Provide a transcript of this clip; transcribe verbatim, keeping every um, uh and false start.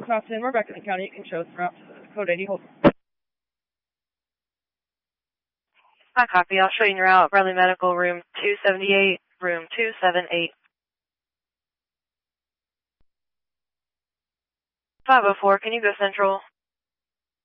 Class in Rebecca County, you can show us route to code eighty, hold. I copy. I'll show you your route. Bradley Medical, room two seventy-eight, room two seventy-eight. five oh four, can you go central?